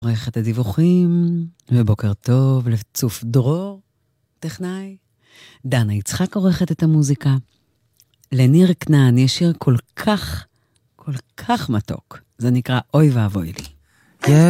עורכת הדיווחים, ובוקר טוב לצוף דרור, טכנאי. דנה יצחק עורכת את המוזיקה. לניר כנען יש שיר כל כך מתוק. זה נקרא אוי ואבוי לי.